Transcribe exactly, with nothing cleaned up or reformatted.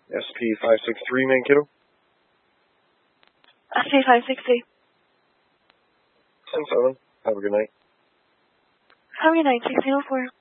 S P five six three, Mankato. S P five six three. ten seven. Have a good night. Have a good night, sixteen oh four.